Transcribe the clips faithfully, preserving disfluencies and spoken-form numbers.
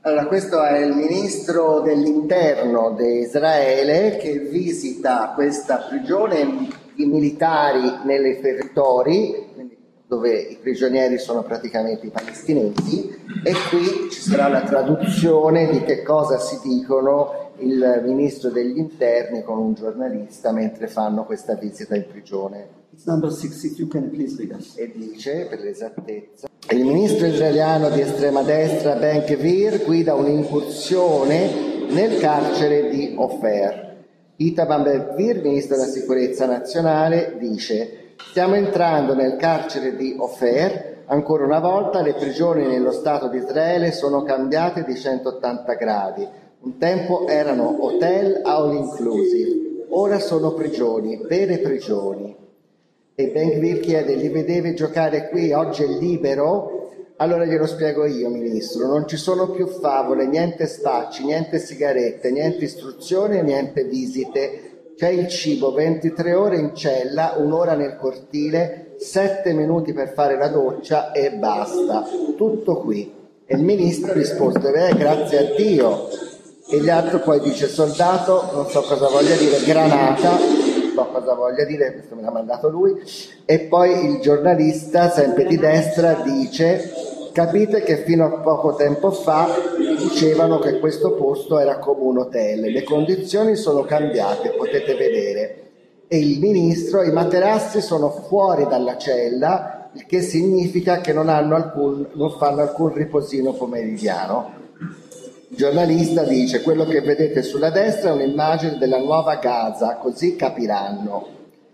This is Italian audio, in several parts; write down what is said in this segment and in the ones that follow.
Allora, questo è il ministro dell'interno di Israele che visita questa prigione di militari nei territori, dove i prigionieri sono praticamente i palestinesi, e qui ci sarà la traduzione di che cosa si dicono il ministro degli interni con un giornalista mentre fanno questa visita in prigione. It's number six, if you can please read us. E dice, per l'esattezza, il ministro israeliano di estrema destra Ben Gvir guida un'incursione nel carcere di Ofer. Itamar Ben Gvir, ministro della sicurezza nazionale, dice: stiamo entrando nel carcere di Ofer, ancora una volta le prigioni nello Stato di Israele sono cambiate di centottanta gradi. Un tempo erano hotel all inclusive, ora sono prigioni, vere prigioni. E Ben Gvir chiede: li vedevi giocare qui, oggi è libero? Allora glielo spiego io, ministro, non ci sono più favole, niente spacci, niente sigarette, niente istruzioni, niente visite. C'è il cibo, ventitré ore in cella, un'ora nel cortile, sette minuti per fare la doccia e basta. Tutto qui. E il ministro risponde: beh, grazie a Dio. E gli altri poi dice: soldato, non so cosa voglia dire, granata, non so cosa voglia dire, questo me l'ha mandato lui. E poi il giornalista, sempre di destra, dice: capite che fino a poco tempo fa dicevano che questo posto era come un hotel, le condizioni sono cambiate, potete vedere. E il ministro: i materassi sono fuori dalla cella, il che significa che non, hanno alcun, non fanno alcun riposino pomeridiano. Il giornalista dice: quello che vedete sulla destra è un'immagine della nuova Gaza, così capiranno.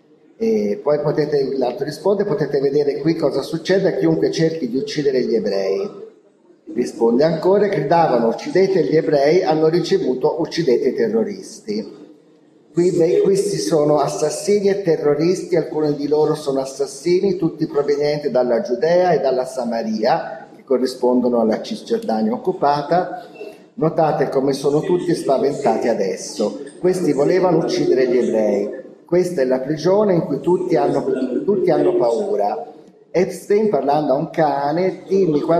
E poi potete, l'altro risponde: potete vedere qui cosa succede a chiunque cerchi di uccidere gli ebrei. Risponde ancora: gridavano uccidete gli ebrei, hanno ricevuto uccidete i terroristi. Qui beh, questi sono assassini e terroristi, alcuni di loro sono assassini, tutti provenienti dalla Giudea e dalla Samaria, che corrispondono alla Cisgiordania occupata. Notate come sono tutti spaventati adesso. Questi volevano uccidere gli ebrei. Questa è la prigione in cui tutti hanno, tutti hanno paura. Epstein, parlando a un cane: dimmi quando